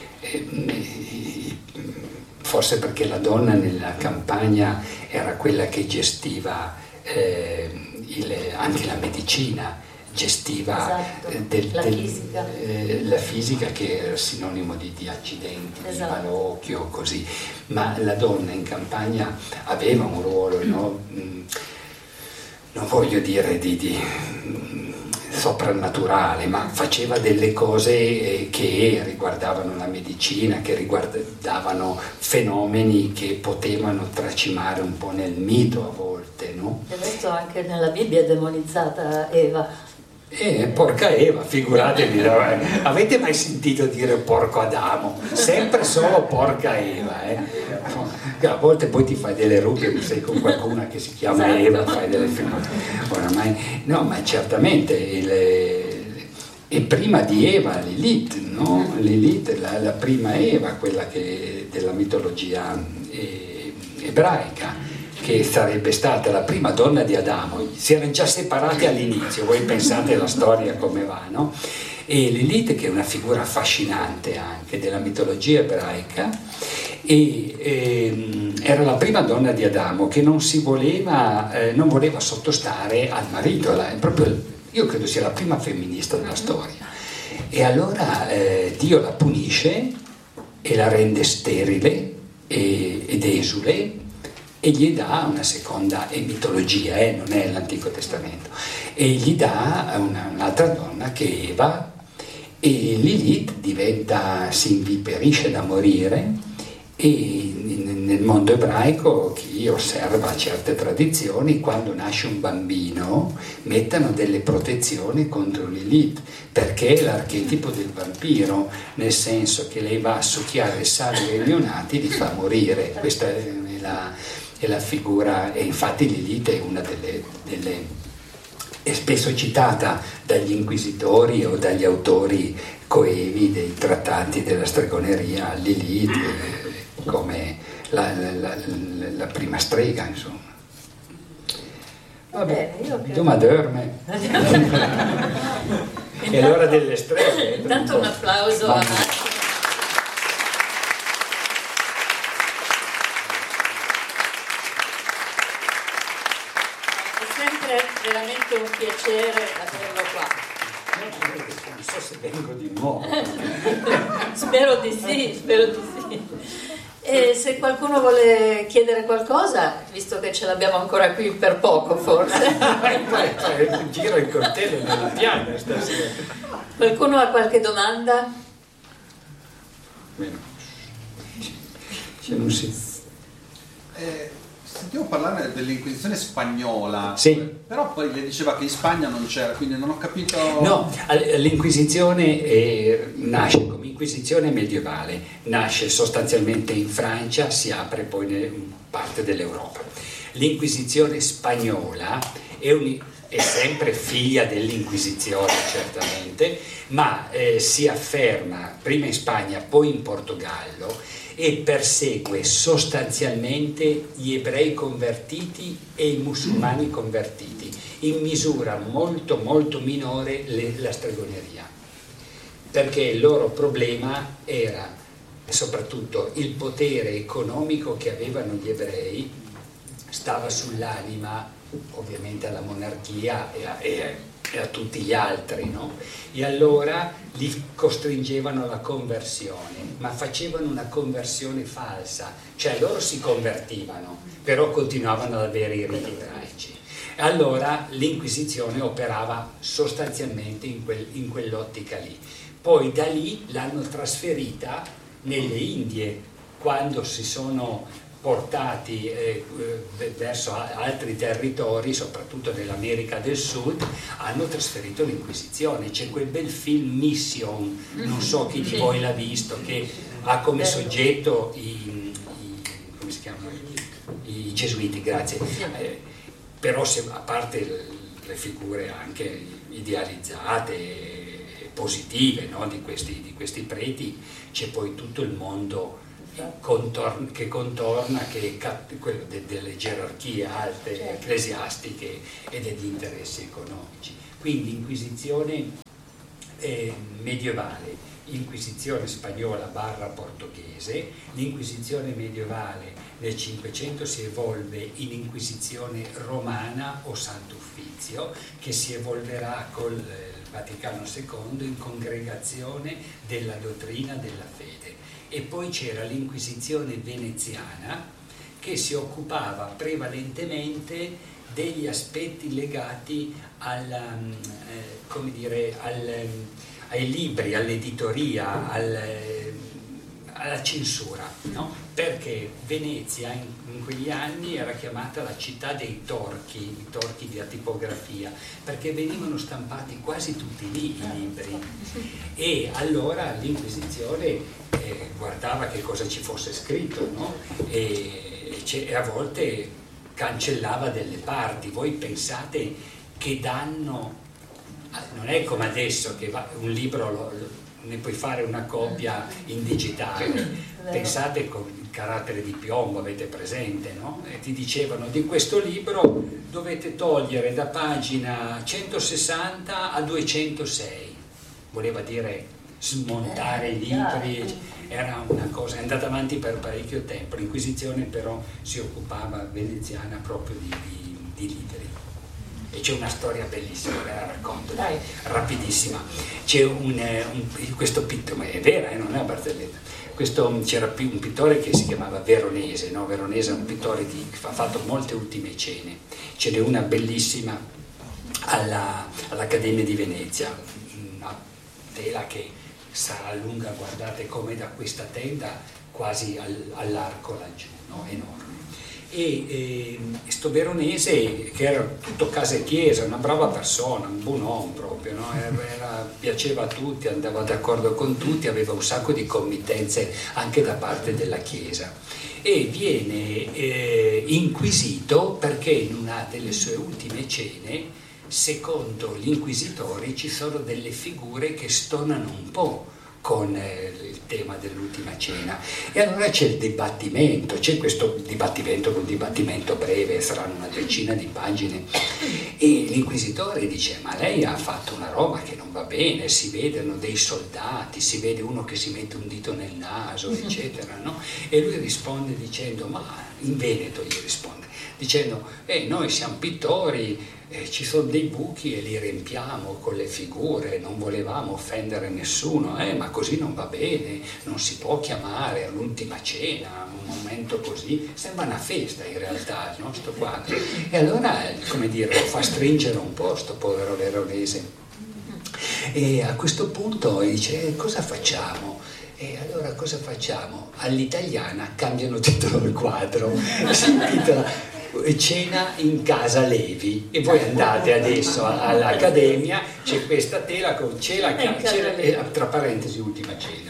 eh, forse perché la donna nella campagna era quella che gestiva eh, il, anche la medicina, gestiva
esatto.
eh, del,
la,
del,
fisica.
Eh, la fisica che era sinonimo di, di accidenti, esatto. Di malocchio, così, ma la donna in campagna aveva un ruolo, no? Non voglio dire di, di soprannaturale, ma faceva delle cose che riguardavano la medicina, che riguardavano fenomeni che potevano tracimare un po' nel mito a volte, no?
Del resto anche nella Bibbia è demonizzata Eva.
Eh, porca Eva, figuratevi, avete mai sentito dire porco Adamo? Sempre solo porca Eva, eh? A volte poi ti fai delle rughe, sei con qualcuna che si chiama esatto. Eva, fai delle figure. Oramai, no, ma certamente, il, e prima di Eva Lilith, no? Lilith, la, la prima Eva, quella che della mitologia eh, ebraica, che sarebbe stata la prima donna di Adamo. Si erano già separati all'inizio, voi pensate alla storia come va, no? E Lilith, che è una figura affascinante anche della mitologia ebraica, e, e, era la prima donna di Adamo che non si voleva, eh, non voleva sottostare al marito, la, è proprio, io credo sia la prima femminista della storia. E allora eh, Dio la punisce e la rende sterile e, ed esule, e gli dà una seconda, è mitologia, eh, non è l'Antico Testamento, e gli dà una, un'altra donna che è Eva, e Lilith diventa, si inviperisce da morire, e nel mondo ebraico, chi osserva certe tradizioni, quando nasce un bambino mettono delle protezioni contro Lilith, perché è l'archetipo del vampiro, nel senso che lei va a succhiare il sangue ai neonati e li fa morire. Questa è la... e la figura, e infatti Lilith è una delle, delle è spesso citata dagli inquisitori o dagli autori coevi dei trattati della stregoneria, Lilith eh, come la, la, la, la prima strega, insomma. Vabbè, io Doma dorme. È l'ora delle streghe.
Intanto un applauso a Marco. Veramente un piacere averlo qua.
Non so se vengo di nuovo.
Spero di sì, spero di sì. E se qualcuno vuole chiedere qualcosa, visto che ce l'abbiamo ancora qui per poco forse.
Giro il coltello nella piana stasera.
Qualcuno ha qualche domanda?
Bene. C'è un sì.
Eh, Sentivo parlare dell'Inquisizione spagnola,
sì.
Però poi le diceva che in Spagna non c'era, quindi non ho capito...
No, l'Inquisizione eh, nasce come Inquisizione medievale, nasce sostanzialmente in Francia, si apre poi in parte dell'Europa. L'Inquisizione spagnola è, un, è sempre figlia dell'Inquisizione certamente, ma eh, si afferma prima in Spagna, poi in Portogallo, e persegue sostanzialmente gli ebrei convertiti e i musulmani convertiti, in misura molto molto minore le, la stregoneria, perché il loro problema era soprattutto il potere economico che avevano gli ebrei, stava sull'anima ovviamente alla monarchia e a, e a, e a tutti gli altri, no? E allora li costringevano alla conversione, ma facevano una conversione falsa, cioè loro si convertivano, però continuavano ad avere i riti ebraici. E allora l'Inquisizione operava sostanzialmente in, quel, in quell'ottica lì. Poi da lì l'hanno trasferita nelle Indie, quando si sono portati eh, verso altri territori, soprattutto dell'America del Sud, hanno trasferito l'Inquisizione. C'è quel bel film Mission, non so chi di voi l'ha visto, che ha come soggetto i, i, come si chiamano? I gesuiti, grazie. Eh, però se, a parte le figure anche idealizzate, positive, no? di, questi, di questi preti. C'è poi tutto il mondo contorn- che contorna, che è quello de- delle gerarchie alte, certo, ecclesiastiche e degli interessi economici. Quindi Inquisizione eh, medievale, Inquisizione spagnola barra portoghese. L'Inquisizione medievale nel Cinquecento si evolve in Inquisizione romana o Sant'Uffizio, che si evolverà col Vaticano secondo in Congregazione della dottrina della fede. E poi c'era l'Inquisizione veneziana, che si occupava prevalentemente degli aspetti legati alla, eh, come dire, al, ai libri, all'editoria, al, alla censura, no? Perché Venezia in, in quegli anni era chiamata la città dei torchi, i torchi di tipografia, perché venivano stampati quasi tutti lì i libri, e allora l'Inquisizione eh, guardava che cosa ci fosse scritto, no? e, e a volte cancellava delle parti. Voi pensate che danno, non è come adesso che va, un libro lo, lo, ne puoi fare una copia in digitale, pensate con il carattere di piombo, avete presente, no? E ti dicevano: di questo libro dovete togliere da pagina centosessanta a duecentosei, voleva dire smontare i libri. Era una cosa, è andata avanti per parecchio tempo. L'Inquisizione però si occupava, veneziana, proprio di, di, di libri. E c'è una storia bellissima, ve la racconto, dai, rapidissima. C'è un, un questo pittore, è vera, eh, non è una barzelletta. Questo, c'era un pittore che si chiamava Veronese, no? Veronese è un pittore che ha fatto molte ultime cene. Ce n'è una bellissima alla, all'Accademia di Venezia, una tela che sarà lunga, guardate come da questa tenda quasi al, all'arco laggiù, no? Enorme. E eh, sto Veronese, che era tutto casa e chiesa, una brava persona, un buon uomo proprio, no? era, era, piaceva a tutti, andava d'accordo con tutti, aveva un sacco di committenze anche da parte della chiesa, e viene eh, inquisito perché in una delle sue ultime cene, secondo gli inquisitori, ci sono delle figure che stonano un po' con eh, il tema dell'ultima cena, e allora c'è il dibattimento, c'è questo dibattimento, un dibattimento breve, saranno una decina di pagine, e l'inquisitore dice: ma lei ha fatto una roba che non va bene, si vedono dei soldati, si vede uno che si mette un dito nel naso, eccetera, no? E lui risponde dicendo, ma in Veneto gli risponde, dicendo, eh, noi siamo pittori, eh, ci sono dei buchi e li riempiamo con le figure, non volevamo offendere nessuno, eh, ma così non va bene, non si può chiamare l'ultima cena, un momento così, sembra una festa in realtà, no? Sto quadro. E allora, come dire, lo fa stringere un po' sto povero Veronese. E a questo punto dice, eh, cosa facciamo? E allora cosa facciamo? All'italiana cambiano titolo il quadro, si intitola Cena in casa Levi, e voi andate adesso all'Accademia, c'è questa tela con cena, cena e, tra parentesi, ultima cena,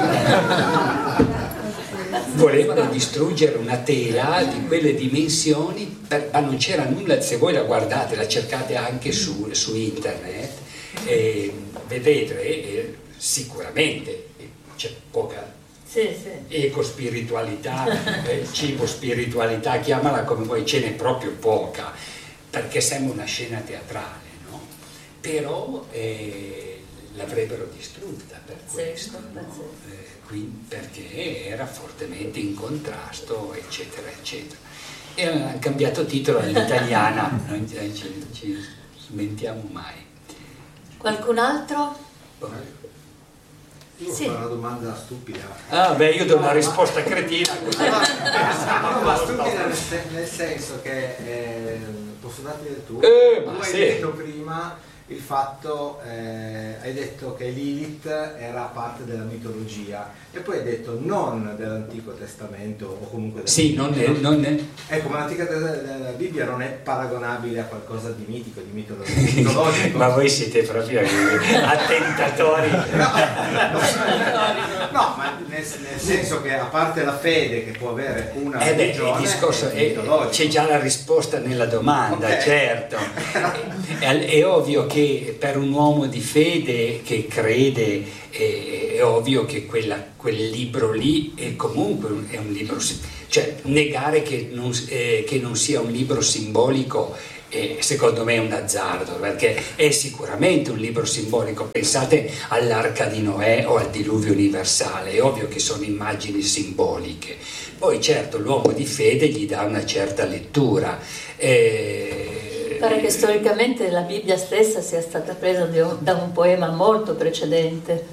no? Volevano distruggere una tela di quelle dimensioni, per, ma non c'era nulla. Se voi la guardate, la cercate anche su, su internet, eh, vedete eh, sicuramente c'è poca
sì, sì.
ecospiritualità, eh, cibo spiritualità, chiamala come vuoi, ce n'è proprio poca, perché sembra una scena teatrale, no? Però eh, l'avrebbero distrutta per questo, no? eh, quindi, perché era fortemente in contrasto, eccetera, eccetera. E hanno cambiato titolo all'italiana, non ci, ci smentiamo mai.
Qualcun altro?
Poi.
Io
Sì.
ho una domanda stupida.
Ah, beh, io do una risposta cretina.
No, ma stupida nel, sen- nel senso che eh, posso darti del tuo.
Eh,
tu
ma
hai
sì.
detto prima il fatto, eh, hai detto che Lilith era parte della mitologia, e poi hai detto non dell'Antico Testamento o comunque della
Sì, non è, non è.
Ecco, ma l'Antica della Bibbia non è paragonabile a qualcosa di mitico, di mitologico.
Ma voi siete proprio attentatori.
No, No, ma nel, nel senso che a parte la fede che può avere una
eh beh,
religione,
il discorso
è
è, c'è già la risposta nella domanda, okay. Certo. è, è ovvio che per un uomo di fede che crede, è, è ovvio che quella, quel libro lì è comunque un, è un libro, cioè negare che non, eh, che non sia un libro simbolico, eh, secondo me è un azzardo, perché è sicuramente un libro simbolico. Pensate all'arca di Noè o al diluvio universale, è ovvio che sono immagini simboliche. Poi certo l'uomo di fede gli dà una certa lettura. Eh,
Pare che storicamente la Bibbia stessa sia stata presa da un poema molto precedente.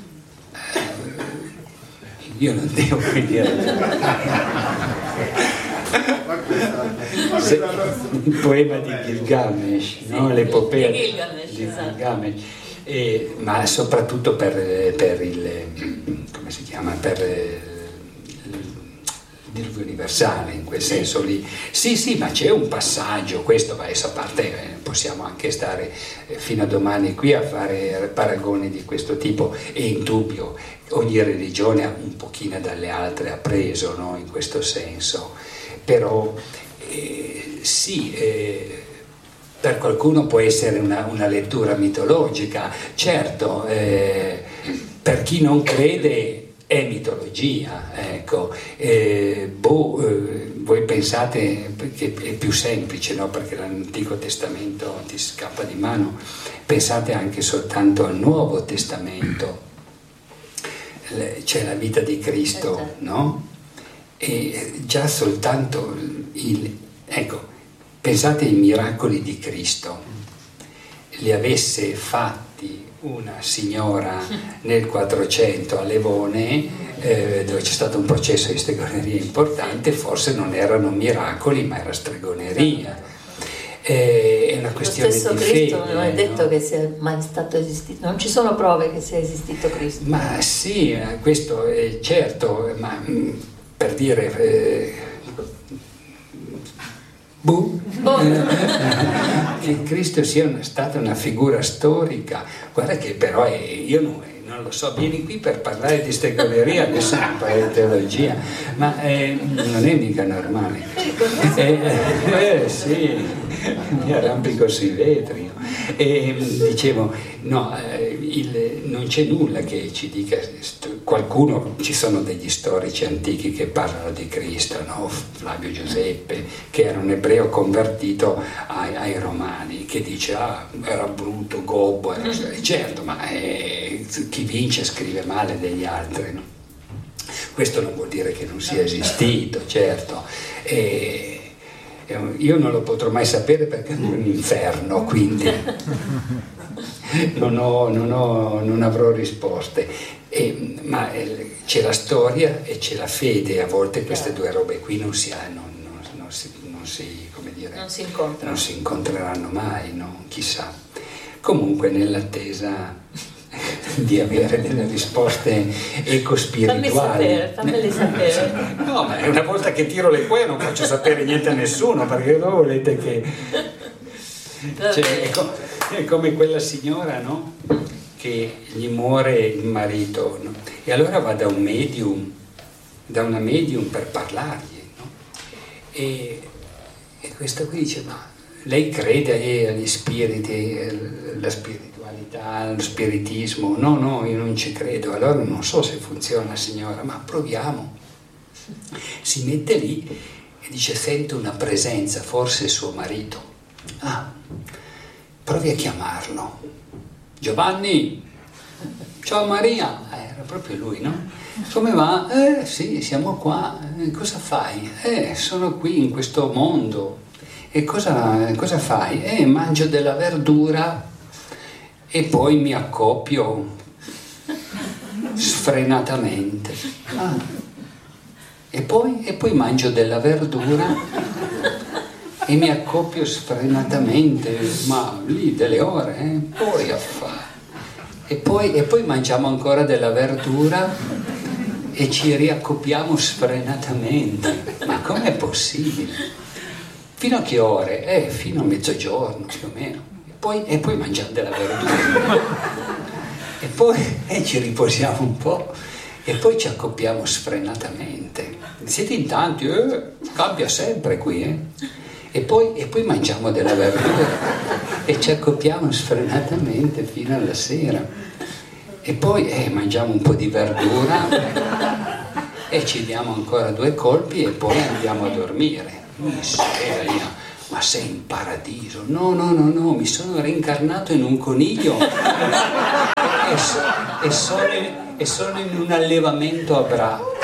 Io non devo dire. Se, il poema di Gilgamesh, no? L'epopea di Gilgamesh, di Gilgamesh. E, ma soprattutto per, per il come si chiama per il diluvio universale, in quel senso lì. Sì, sì, ma c'è un passaggio, questo va a parte, possiamo anche stare fino a domani qui a fare paragoni di questo tipo, è indubbio, ogni religione un pochino dalle altre ha preso, no? In questo senso, però eh, sì, eh, per qualcuno può essere una, una lettura mitologica, certo, eh, per chi non crede è mitologia, ecco. Eh, boh, eh, voi pensate che è più semplice, no? Perché l'Antico Testamento ti scappa di mano, pensate anche soltanto al Nuovo Testamento, c'è la vita di Cristo, no? E già soltanto il, ecco, pensate ai miracoli di Cristo, li avesse fatti una signora nel quattrocento a Levone, eh, dove c'è stato un processo di stregoneria importante, forse non erano miracoli ma era stregoneria. Eh, è una questione
di fede. Lo stesso Cristo non è detto, no? Che sia mai stato esistito, non ci sono prove che sia esistito Cristo.
Ma sì, questo è certo, ma mh, per dire eh, buh, eh, che Cristo sia una, stata una figura storica, guarda che però è, io non, non lo so, vieni qui per parlare di stregoneria, adesso non parlo di teologia, ma eh, non è mica normale. Eh, eh, sì, mi arrampico sui vetri. E dicevo, no, eh, il, non c'è nulla che ci dica, qualcuno, ci sono degli storici antichi che parlano di Cristo, no? Flavio Giuseppe, che era un ebreo convertito ai, ai romani, che dice, ah, era brutto, gobbo, era... certo, ma eh, chi vince scrive male degli altri, no? Questo non vuol dire che non sia esistito, certo. E, io non lo potrò mai sapere perché è un inferno, quindi non, ho, non, ho, non avrò risposte. E, ma eh, c'è la storia e c'è la fede, a volte queste due robe qui non si, non, non, non si, non si, come dire,
non si incontrano,
non si incontreranno mai, no? Chissà. Comunque nell'attesa di avere delle risposte ecospirituali.
Fammi sapere, fammele sapere.
No, ma una volta che tiro le cuoie non faccio sapere niente a nessuno, perché voi volete che... Cioè, è, co- è come quella signora, no? Che gli muore il marito, no? E allora va da un medium, da una medium per parlargli, no? E, e questa qui dice, ma lei crede agli spiriti, alla spiritualità, allo spiritismo? No, no, io non ci credo. Allora non so se funziona, signora, ma proviamo. Si mette lì e dice, sento una presenza, forse è suo marito. Ah, provi a chiamarlo. Giovanni, ciao Maria. Eh, era proprio lui, no? Come va? Eh sì, siamo qua. Eh, cosa fai? Eh, sono qui in questo mondo. E cosa, cosa fai? Eh, mangio della verdura e poi mi accoppio sfrenatamente. Ah. E poi, e poi mangio della verdura e mi accoppio sfrenatamente, ma lì delle ore, eh? Poi affare. E poi, e poi mangiamo ancora della verdura e ci riaccoppiamo sfrenatamente. Ma com'è possibile? Fino a che ore? Eh, fino a mezzogiorno più o meno. E poi, e poi mangiamo della verdura. E poi eh, ci riposiamo un po'. e poi ci accoppiamo sfrenatamente. Siete in tanti, eh, cambia sempre qui, eh? E poi, e poi mangiamo della verdura e ci accoppiamo sfrenatamente fino alla sera. E poi eh, mangiamo un po' di verdura e ci diamo ancora due colpi e poi andiamo a dormire. Miseria, ma sei in paradiso? No, no, no, no, mi sono reincarnato in un coniglio e, so, e, sono, e sono in un allevamento a Bra.